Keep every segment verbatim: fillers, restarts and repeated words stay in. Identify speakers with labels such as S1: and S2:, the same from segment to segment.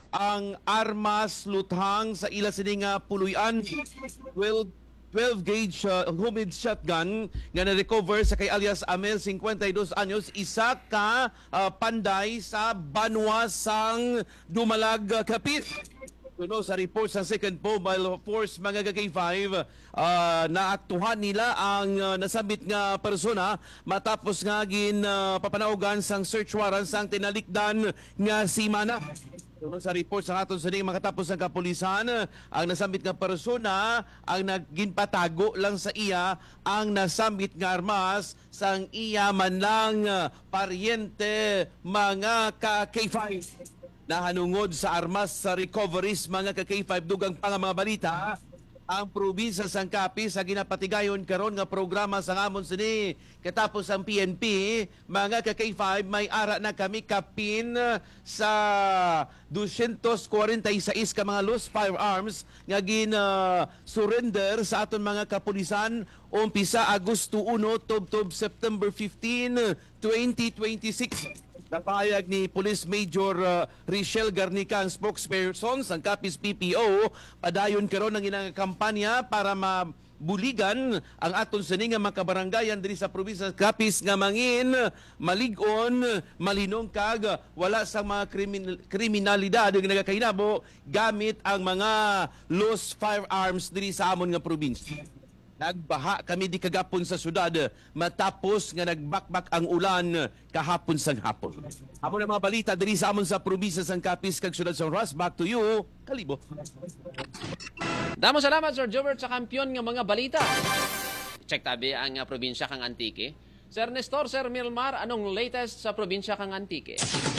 S1: ang armas luthang sa ila sini nga puluyan. twelve twelve gauge uh, homemade shotgun nga na-recover sa kay alias Amel, fifty-two anyos, isa ka uh, panday sa Banwa sang Dumalag, uh, Kapit. Tuno sa report sa second Mobile Force mga K five, uh, naaktuhan nila ang uh, nasabit nga persona matapos nga gin uh, papanaugan sang search warrant sang tinalikdan nga si Mana. Tuno sa report sa aton sa makatapos ng kapulisan, ang nasambit nga persona ang nagginpatago lang sa iya ang nasambit nga armas sang iya man lang uh, paryente mga ka K five. Nahanungod sa armas sa recoveries mga ka K five dugang pa nga mga balita, ang probinsya sang Capi sa ginapatigayon karon nga programa sa ngamon sini katapos ang P N P mga ka K five may ara na kami kapin sa two forty-six ka mga loose firearms nga gin uh, surrender sa aton mga kapulisan umpisa Agosto one tubtob September fifteenth, twenty twenty-six. Napahayag ni Police Major uh, Richelle Garnica, ang spokesperson sa Capiz P P O, padayon karon ng inang kampanya para mabuligan ang aton sini nga mga kabaranggayan diri sa probinsya sa Capiz nga mangin maligon, malinong kag wala sa mga kriminal, kriminalidad nga nagakainabo gamit ang mga loose firearms diri sa amon nga probinsya. Nagbaha kami di kagapon sa syudad matapos nga nagbakbak ang ulan kahapon sang hapon. Amo na mga balita diri sa amon sa probinsya sang Capiz kag syudad sa Ross. Back to you, Kalibo.
S2: Damo salamat Sir Jobert sa kampiyon nga mga balita. Check tabi ang uh, probinsya kang Antique. Sir Nestor, Sir Milmar, anong latest sa probinsya kang Antique?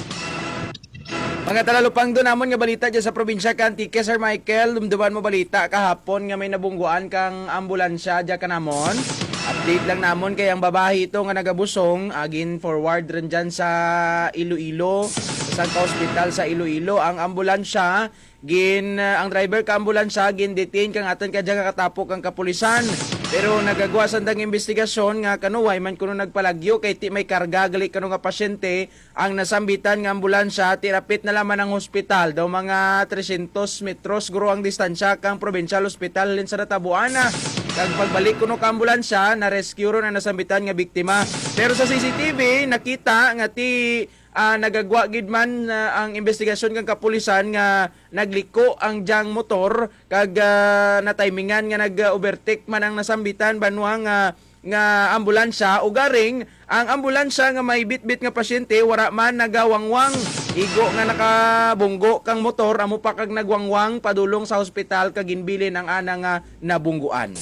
S3: Mga talalupang doon namon nga balita dyan sa probinsya ka Antique, Sir Michael, dumduman mo balita kahapon nga may nabungguan kang ambulansya dyan ka namon. Update lang namon kay ang babae ito nga nagabusong, agin forward rin dyan sa Iloilo, sa hospital sa Iloilo. Ang ambulansya, gin, uh, ang driver ka ambulansya, gin detain kang atan ka dyan kakatapok ang kapulisan. Pero nagagawa sandang investigasyon nga kanuway man kuno nagpalagyo kay ti may karga gali kanu nga pasyente ang nasambitan nga ambulansya tirapit na laman ang hospital daw mga three hundred metros guro ang distansya kang provincial hospital lin sa Tabuana. Kag pagbalik kuno ka ambulansya na rescue ron ang nasambitan nga biktima. Pero sa C C T V nakita nga ti Uh, nagagwa gid man uh, ang investigasyon kang kapulisan nga nagliko ang jang motor kag uh, na-timingan nga nag-overtake man ang nasambitan banwa nga nga ambulansya ug garing ang ambulansya nga may bitbit nga pasyente wara man nagawangwang igo nga nakabunggo kang motor amo pa kag nagwangwang padulong sa ospital kag ginbilin ang ana nga nabungguan.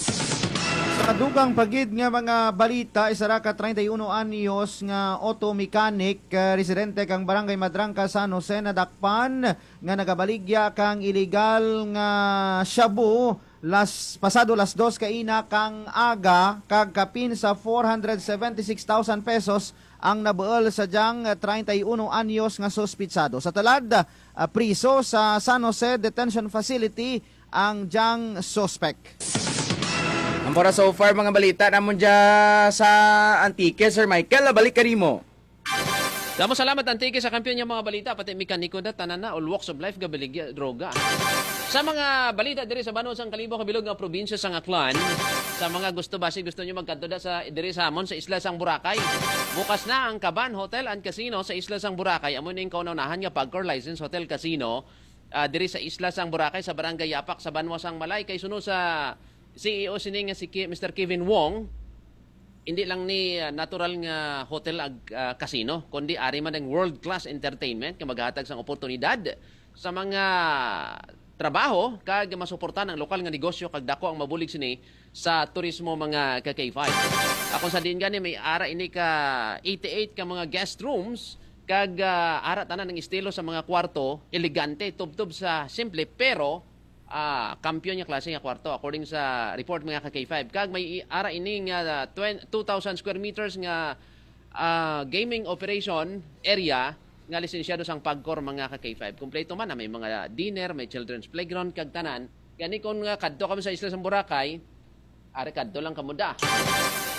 S4: Sa dugang pagid nga mga balita, isa ra ka thirty-one anyos nga auto mechanic, uh, residente kang Barangay Madrangka, San Jose, nadakpan nga nagabaligya kang illegal nga shabu las pasado las dos kaina kang aga kag kapin sa four hundred seventy-six thousand pesos ang nabuol sa diyang thirty-one anyos nga suspitsado. Sa talad, uh, priso sa San Jose Detention Facility ang diyang suspect.
S3: Ang para so far mga balita namon dyan sa Antique, Sir Michael, balik ka mo.
S2: Damo salamat Antique sa kampiyon niya mga balita pati mekaniko na tanan na all walks of life gabaligya droga. Sa mga balita diri sa Banos ang Kalibo kabilog nga probinsya sang Aklan, sa mga gusto basi gusto niyo magkanto da sa diri sa amon sa Isla sang Boracay. Bukas na ang Caban Hotel and Casino sa Isla sang Boracay. Amo ning kaunahan nga Pagcor License Hotel Casino uh, diri sa Isla sang Boracay sa Barangay Yapak sa Banwa sang Malay kay suno sa C E O sini nga si Mister Kevin Wong, hindi lang ni uh, natural nga hotel ag uh, casino, kundi ari man ng world class entertainment nga maghatag sang oportunidad sa mga trabaho kag masuportahan ang lokal nga negosyo kag dako ang mabulig sini sa turismo mga ka K five. Ako sa din gani may ara ini ka eighty-eight ka mga guest rooms kag uh, ara tanan ng estilo sa mga kwarto, elegante, tubtob sa simple pero ah, kampiyon niya klase nga kwarto according sa report mga ka K five. Kag may ara ini nga two thousand square meters nga uh, gaming operation area nga lisensyado sang Pagcor mga ka K five. Kompleto man na may mga dinner, may children's playground kag tanan. Gani kon nga kadto kami sa Isla sang Boracay, ari kadto lang kamuda.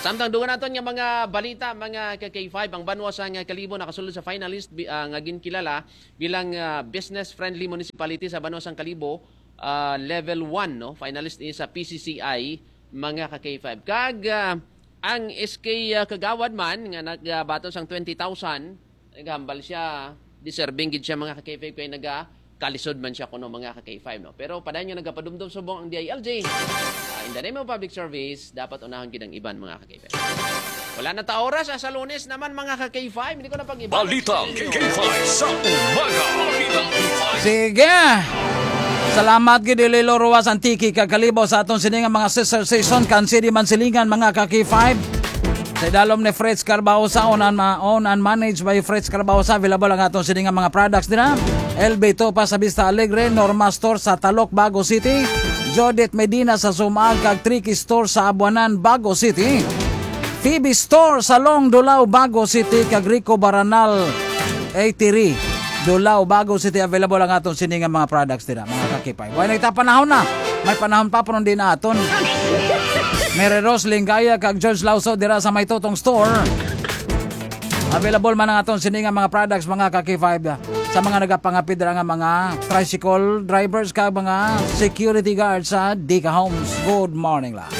S2: Samtang dugan naton nga mga balita, mga K five, ang Banwa sa nga Kalibo nakasulod sa finalist uh, nga ginkilala bilang uh, business-friendly municipality sa Banwa sa Kalibo, uh, level one, no? Finalist ni sa P C C I, mga K five. Kag uh, ang S K uh, Kagawad man nga nagbaton sang twenty thousand, naghambal siya, deserving gid siya mga K five kay naga kalisod man siya kuno mga K five, no. Pero padayon nga nagapadumdum subong ang D I L J. Uh, in the name of public service, dapat unahon gid ang iban mga K five. Wala na ta oras sa Lunes naman mga K five, hindi ko na pag-iba.
S5: Balitang K five sa umaga. Balitang K five.
S6: Sige. Salamat gid Lilo Ruwas Antiki kag Kalibo sa aton siningang mga sister station kan City Mansilingan mga K five. Sa idalom ni Fritz Carbaosa, own and, own and managed by Fritz Carbaosa. Available ang atong siningang mga products nila. L B Topa sa Vista Alegre, Norma Store sa Talok, Bago City, Jodith Medina sa Sumag, kag Tricky Store sa Abuanan, Bago City, Phoebe Store sa Long Dulao, Bago City, kag Rico Baranal eighty-three, Dulao, Bago City. Available ang atong siningang mga products nila, mga kakipay. Buhay nagtapanahon na, may panahon pa po din na aton. Mary Rose Lingaya kag George Lauso dira sa May Tutong Store. Available man ang aton siningang mga products mga K five sa mga nagapangapid dira nga mga tricycle drivers kag mga security guards sa Dika Homes. Good morning la.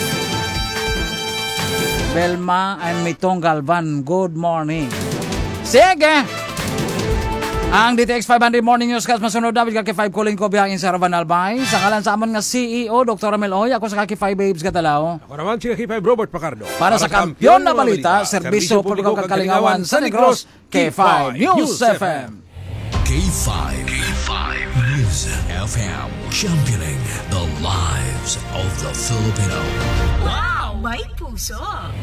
S6: Belma and Mitong Galvan, good morning. Sige. Ang D T X five hundred Morning Newscast masunod David K five calling ko biyangin sa Ravan Albay. Sa kalan sa amon nga C E O Doctor Amel Oy, ako sa K five Babes Gatalaw.
S7: Ako naman si K five Robert Pacardo.
S6: Para, Para sa Kampiyon na Balita, Serbisyo Publiko Kakalingawan sa Negros, K five News F M.
S5: K five. K five News F M. Championing the lives of the Filipino.
S8: Wow! May puso!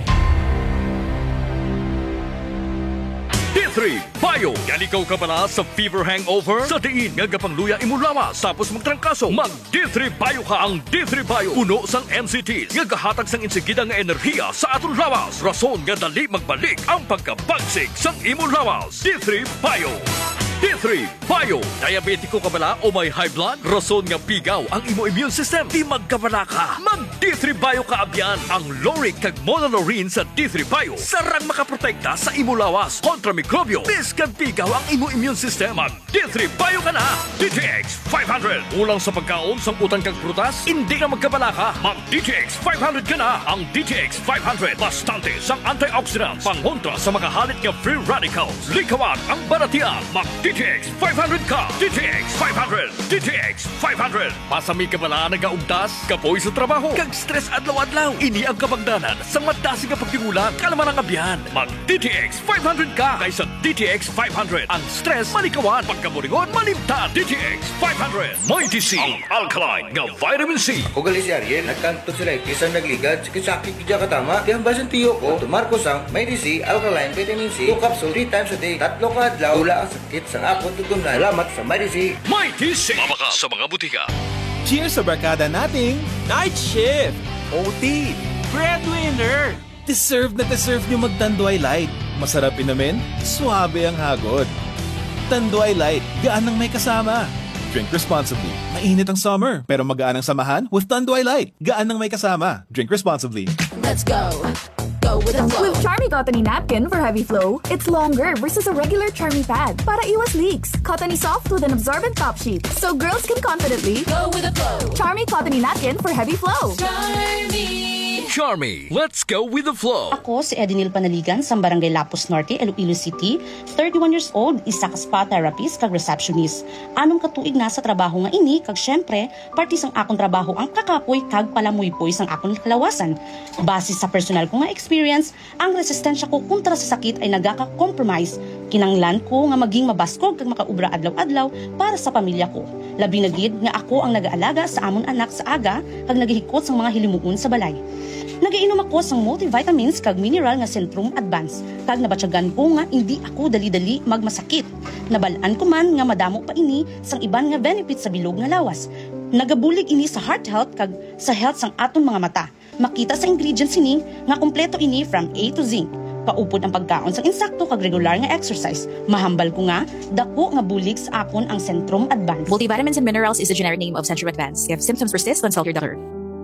S5: D three Bio. Galikaw ka pala sa fever hangover? Sa diin nga gapangluya imo lawas tapos magtrangkaso. Mag D three Bio ka. Ang D three Bio puno sang N C Ts nga gahatag sang insigida nga enerhiya sa aton lawas. Rason nga dali magbalik ang pagkabagsig sang imo lawas. D three Bio. D three Bio. Diabetiko ka bala o may high blood? Rason nga pigaw ang imo immune system. Di magkabala ka. Mag D three Bio ka abyan. Ang Loric kag Monolorine sa D three Bio sarang makaprotekta sa imo lawas kontra mikrobyo. Biskan pigaw ang imo immune system. Mag D three Bio ka na. D T X five hundred. Ulang sa pagkaon sang utang kag prutas? Hindi ka magkabala ka. Mag D T X five hundred ka na. Ang D T X five hundred bastante sang antioxidants pangontra sa makahalit nga free radicals. Likawan ang baratian. Mag D T X five hundred ka. D T X five hundred. D T X five hundred. Pasami ka bala nagaugdas, kapoy sa trabaho, kag stress adlaw-adlaw. Ini ang kabagdanan sa matasi nga pagtingulang kalaman ang abyan. Mag D T X five hundred ka kaysa D T X five hundred. Ang stress malikawan, pagkaburingon malimtan. D T X five hundred. May T C, ang alkaline nga vitamin C.
S9: Kung gali si Ariel, nagkanto sila isang nagligad, sakit-sakit kaya katama. Kaya ang basan tiyo ko, tumarkos ang May T C, alkaline vitamin C, two capsule, three times a day, tatlo ka adlaw, tula ang sakit sa akot tutum na. Salamat sa May T C.
S5: May T C. Mabaka sa mga butika.
S7: Cheers sa barkada nating Night Shift, O T, Breadwinner. Deserve na deserve nyo mag-Tanduay Light. Masarap inamin, suabe ang hagod. Tanduay Light, gaan ng may kasama. Drink responsibly. Mainit ang summer, pero magaan ang samahan with Tanduay Light. Gaan ng may kasama. Drink responsibly.
S8: Let's go! Go with the flow!
S10: With Charmy Cottony Napkin for heavy flow, it's longer versus a regular Charmy pad para iwas leaks. Cottony soft with an absorbent top sheet, so girls can confidently
S8: Go with the flow!
S10: Charmy Cottony Napkin for heavy flow.
S8: Charmy!
S5: Charmy, let's go with the flow.
S11: Ako si Edinil Panaligan sa Barangay Lapus Norte, Iloilo City, thirty-one years old, isa ka spa therapist kag receptionist. Anong katuig na sa trabaho nga ini kag syempre, parte sang akong trabaho ang kakapoy kag palamuypoy sang akong kalawasan. Base sa personal ko nga experience, ang resistensya ko kontra sa sakit ay nagaka-compromise. Kinanglan ko nga maging mabaskog kag makaubra adlaw-adlaw para sa pamilya ko. Labi na gid nga ako ang nagaalaga sa amon anak sa aga kag nagahikot sang mga hilimuon sa balay. Nagainom ako sang multivitamins kag mineral nga Centrum Advance kag nabatyagan ko nga hindi ako dali-dali magmasakit. Nabalaan ko man nga madamo pa ini sang iban nga benefits sa bilog nga lawas. Nagabulig ini sa heart health kag sa health sang aton mga mata. Makita sa ingredients ini nga kompleto ini from A to Z. Paupod ang pagkaon sang insakto kag regular nga exercise. Mahambal ko nga dako nga bulig sa akon ang Centrum Advance.
S10: Multivitamins and minerals is the generic name of Centrum Advance. If symptoms persist, consult your doctor.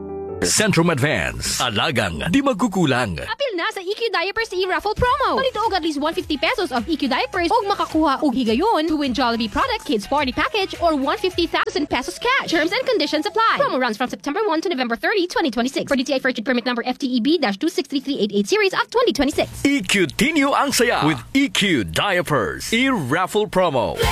S5: Centrum Advance. Alagang di magkukulang.
S12: Apil na sa E Q Diapers e-raffle promo. Palito og at least one hundred fifty pesos of E Q Diapers og makakuha og higayon to win Jollibee product kids party package or one hundred fifty thousand pesos cash. Terms and conditions apply. Promo runs from September first to November thirtieth, twenty twenty-six. For D T I First Permit number F T E B two six three three eight eight series of twenty twenty-six.
S5: E Q Tinyo ang saya with E Q Diapers e-raffle promo.